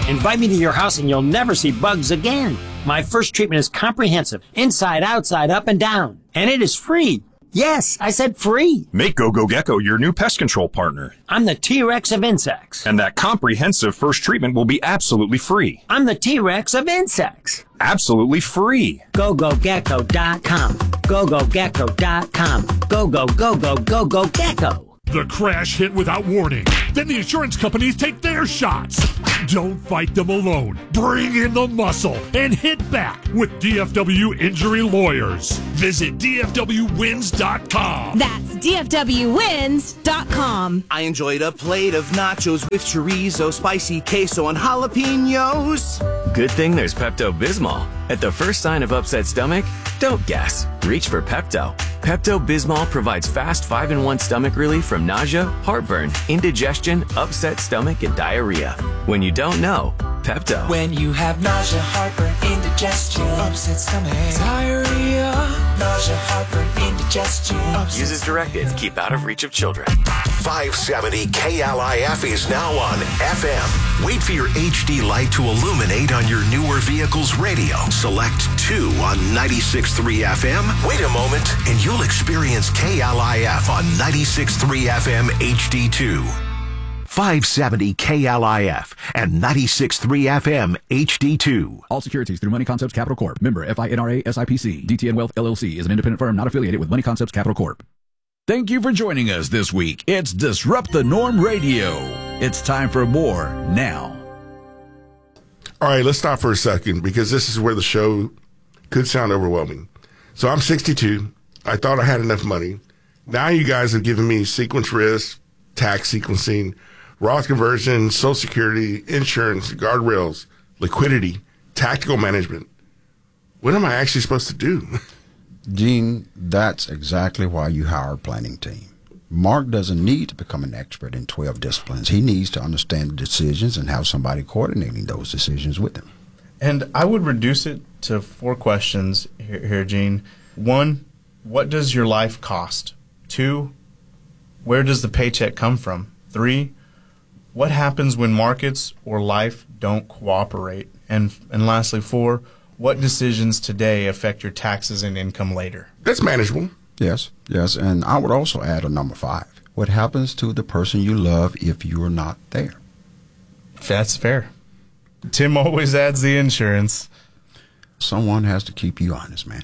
Invite me to your house and you'll never see bugs again. My first treatment is comprehensive, inside, outside, up and down. And it is free. Yes, I said free. Make GoGo Gecko your new pest control partner. I'm the T-Rex of insects. And that comprehensive first treatment will be absolutely free. I'm the T-Rex of insects. Absolutely free. GoGoGecko.com. GoGoGecko.com. Go, Gecko. The crash hit without warning. Then the insurance companies take their shots. Don't fight them alone. Bring in the muscle and hit back with DFW Injury Lawyers. Visit DFWWins.com. That's DFWWins.com. I enjoyed a plate of nachos with chorizo, spicy queso, and jalapenos. Good thing there's Pepto-Bismol. At the first sign of upset stomach, don't guess. Reach for Pepto. Pepto-Bismol provides fast 5-in-1 stomach relief from nausea, heartburn, indigestion, upset stomach, and diarrhea. When you don't know, Pepto. When you have nausea, heartburn, indigestion, upset stomach, diarrhea, nausea, heartburn, indigestion. Use as directed. Keep out of reach of children. 570 KLIF is now on FM. Wait for your HD light to illuminate on your newer vehicle's radio. Select 2 on 96.3 FM. Wait a moment and you'll experience KLIF on 96.3 FM HD2. 570 KLIF and 96.3 FM HD2. All securities through Money Concepts Capital Corp. Member FINRA SIPC. DTN Wealth LLC is an independent firm not affiliated with Money Concepts Capital Corp. Thank you for joining us this week. It's Disrupt the Norm Radio. It's time for more now. All right, let's stop for a second because this is where the show could sound overwhelming. So I'm 62. I thought I had enough money. Now you guys have given me sequence risk, tax sequencing, Roth conversion, Social Security, insurance, guardrails, liquidity, tactical management. What am I actually supposed to do? Gene, that's exactly why you hire a planning team. Mark doesn't need to become an expert in 12 disciplines. He needs to understand the decisions and have somebody coordinating those decisions with him. And I would reduce it to 4 questions here, Gene. 1, what does your life cost? 2, where does the paycheck come from? 3, what happens when markets or life don't cooperate? And lastly, 4, what decisions today affect your taxes and income later? That's manageable. Yes. And I would also add a number 5. What happens to the person you love if you're not there? That's fair. Tim always adds the insurance. Someone has to keep you honest, man.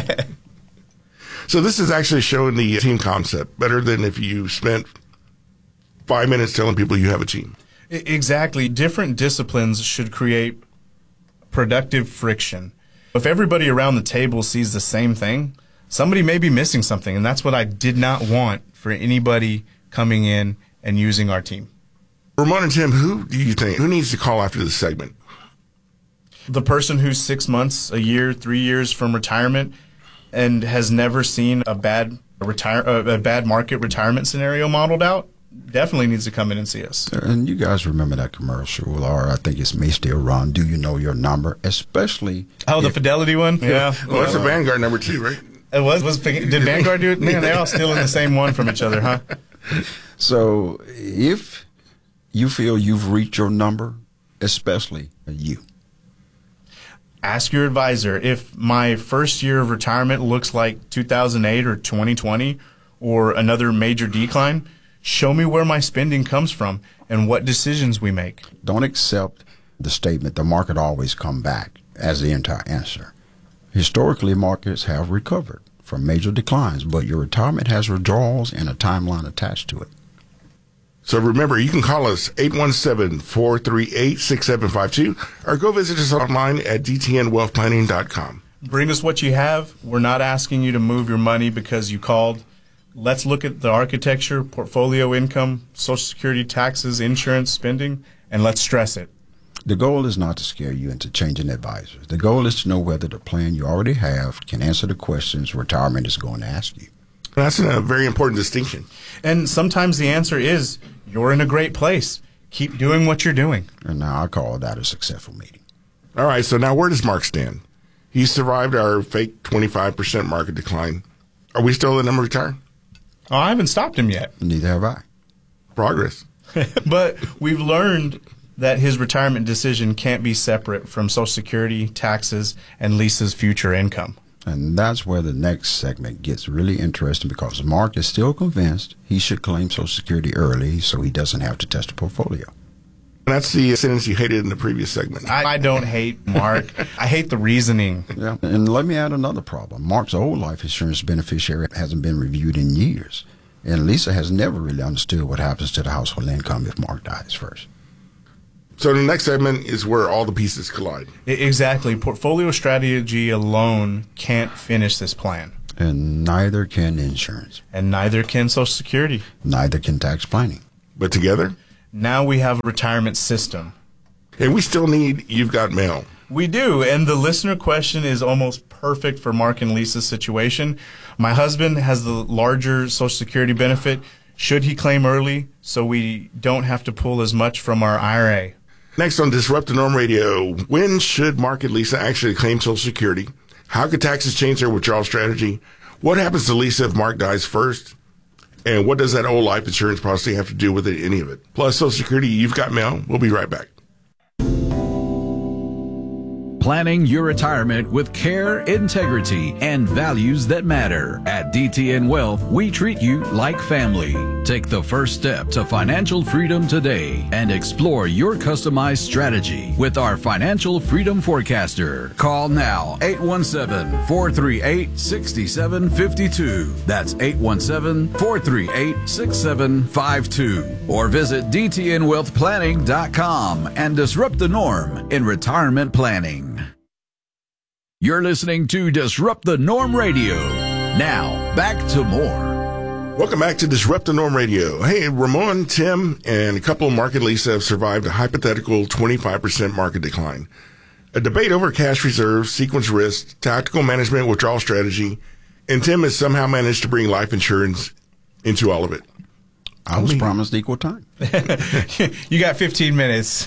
So this is actually showing the team concept better than if you spent 5 minutes telling people you have a team. Exactly. Different disciplines should create productive friction. If everybody around the table sees the same thing, somebody may be missing something, and that's what I did not want for anybody coming in and using our team. Ramon and Tim, who do you think, who needs to call after this segment? The person who's 6 months, a year, 3 years from retirement and has never seen a bad market retirement scenario modeled out definitely needs to come in and see us. And you guys remember that commercial, or I think it may still run, Do You Know Your Number? Especially... Oh, the Fidelity one? Yeah. Well, that's a Vanguard number 2, right? It was. Did Vanguard do it? Man, they're all stealing the same one from each other, huh? So if you feel you've reached your number, especially you, ask your advisor. If my first year of retirement looks like 2008 or 2020 or another major decline, show me where my spending comes from and what decisions we make. Don't accept the statement, the market always come back, as the entire answer. Historically, markets have recovered from major declines, but your retirement has withdrawals and a timeline attached to it. So remember, you can call us 817-438-6752 or go visit us online at dtnwealthplanning.com. Bring us what you have. We're not asking you to move your money because you called. Let's look at the architecture, portfolio income, Social Security, taxes, insurance, spending, and let's stress it. The goal is not to scare you into changing advisors. The goal is to know whether the plan you already have can answer the questions retirement is going to ask you. That's a very important distinction. And sometimes the answer is, you're in a great place. Keep doing what you're doing. And now I call that a successful meeting. All right, so now where does Mark stand? He survived our fake 25% market decline. Are we still letting him retire? Oh, I haven't stopped him yet. Neither have I. Progress. But we've learned that his retirement decision can't be separate from Social Security, taxes, and Lisa's future income. And that's where the next segment gets really interesting, because Mark is still convinced he should claim Social Security early so he doesn't have to test the portfolio. That's the sentence you hated in the previous segment. I don't hate Mark. I hate the reasoning. Yeah. And let me add another problem. Mark's old life insurance beneficiary hasn't been reviewed in years. And Lisa has never really understood what happens to the household income if Mark dies first. So the next segment is where all the pieces collide. Exactly. Portfolio strategy alone can't finish this plan. And neither can insurance. And neither can Social Security. Neither can tax planning. But together? Now we have a retirement system. And we still need You've Got Mail. We do, and the listener question is almost perfect for Mark and Lisa's situation. My husband has the larger Social Security benefit. Should he claim early so we don't have to pull as much from our IRA? Next on Disrupt the Norm Radio, when should Mark and Lisa actually claim Social Security? How could taxes change their withdrawal strategy? What happens to Lisa if Mark dies first? And what does that old life insurance policy have to do with it, any of it? Plus Social Security, You've Got Mail. We'll be right back. Planning your retirement with care, integrity, and values that matter. At DTN Wealth, we treat you like family. Take the first step to financial freedom today and explore your customized strategy with our Financial Freedom Forecaster. Call now, 817-438-6752. That's 817-438-6752. Or visit DTNWealthPlanning.com and disrupt the norm in retirement planning. You're listening to Disrupt the Norm Radio. Now, back to more. Welcome back to Disrupt the Norm Radio. Hey, Ramon, Tim, and a couple of Mark and Lisa have survived a hypothetical 25% market decline. A debate over cash reserves, sequence risk, tactical management, withdrawal strategy, and Tim has somehow managed to bring life insurance into all of it. I was promised equal time. You got 15 minutes.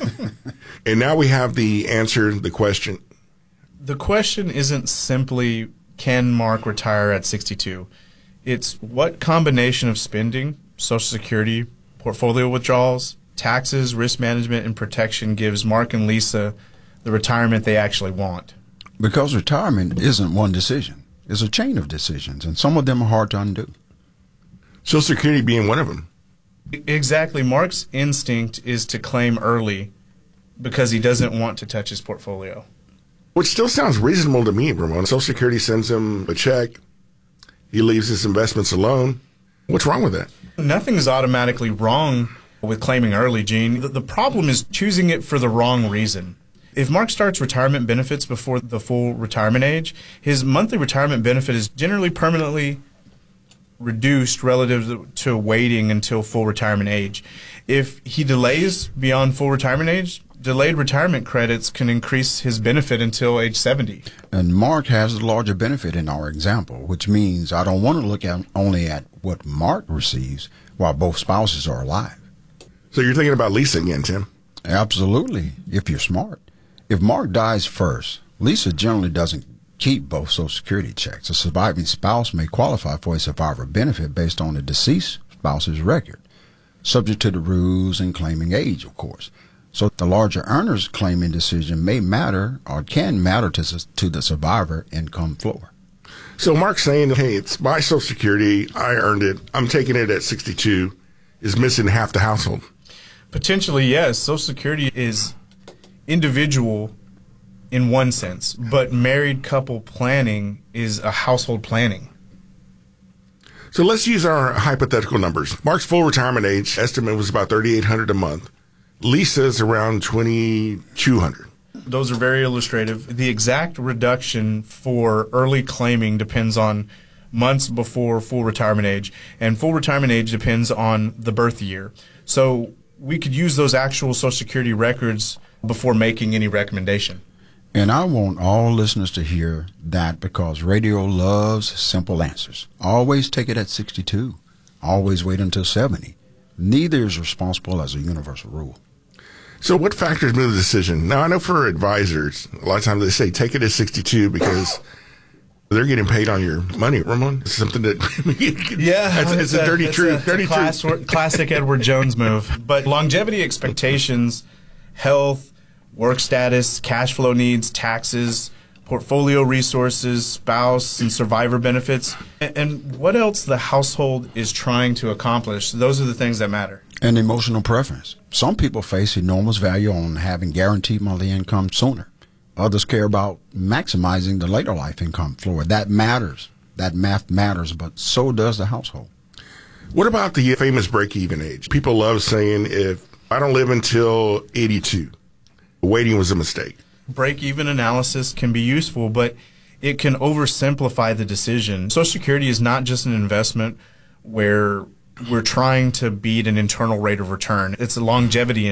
And now we have the answer, the question. The question isn't simply, can Mark retire at 62? It's what combination of spending, Social Security, portfolio withdrawals, taxes, risk management, and protection gives Mark and Lisa the retirement they actually want. Because retirement isn't one decision. It's a chain of decisions, and some of them are hard to undo. Social Security being one of them. Exactly. Mark's instinct is to claim early because he doesn't want to touch his portfolio. Which still sounds reasonable to me, Ramon. Social Security sends him a check. He leaves his investments alone. What's wrong with that? Nothing is automatically wrong with claiming early, Gene. The problem is choosing it for the wrong reason. If Mark starts retirement benefits before the full retirement age, his monthly retirement benefit is generally permanently reduced relative to waiting until full retirement age. If he delays beyond full retirement age, delayed retirement credits can increase his benefit until age 70. And Mark has the larger benefit in our example, which means I don't want to look at only at what Mark receives while both spouses are alive. So you're thinking about Lisa again, Tim? Absolutely, if you're smart. If Mark dies first, Lisa generally doesn't keep both Social Security checks. A surviving spouse may qualify for a survivor benefit based on the deceased spouse's record, subject to the rules and claiming age, of course. So the larger earner's claiming decision may matter or can matter to the survivor income floor. So Mark's saying, hey, it's my Social Security. I earned it. I'm taking it at 62. Is missing half the household. Potentially, yes. Social Security is individual in one sense, but married couple planning is a household planning. So let's use our hypothetical numbers. Mark's full retirement age estimate was about $3,800 a month. Lisa's around $2,200. Those are very illustrative. The exact reduction for early claiming depends on months before full retirement age, and full retirement age depends on the birth year. So we could use those actual Social Security records before making any recommendation. And I want all listeners to hear that because radio loves simple answers. Always take it at 62. Always wait until 70. Neither is responsible as a universal rule. So what factors move the decision? Now, I know for advisors, a lot of times they say take it at 62 because they're getting paid on your money, Ramon. It's something that it's a dirty truth. Classic Edward Jones move. But longevity expectations health, work status, cash flow needs, taxes, portfolio resources, spouse and survivor benefits, and what else the household is trying to accomplish. Those are the things that matter. And emotional preference. Some people face enormous value on having guaranteed monthly income sooner. Others care about maximizing the later life income floor. That matters. That math matters, but so does the household. What about the famous break-even age? People love saying, if I don't live until 82, waiting was a mistake. Break-even analysis can be useful, but it can oversimplify the decision. Social Security is not just an investment where we're trying to beat an internal rate of return. It's a longevity